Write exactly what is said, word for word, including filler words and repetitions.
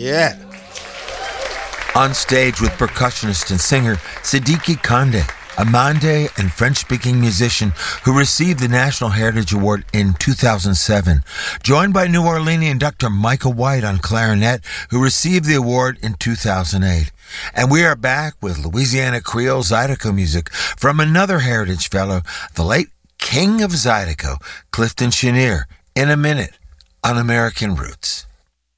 Yeah. On stage with percussionist and singer Siddiqui Kande, a Mande and French-speaking musician who received the National Heritage Award in two thousand seven, joined by New Orleanian Doctor Michael White on clarinet, who received the award in two thousand eight. And we are back with Louisiana Creole Zydeco music from another Heritage Fellow, the late King of Zydeco, Clifton Chenier, in a minute on American Roots.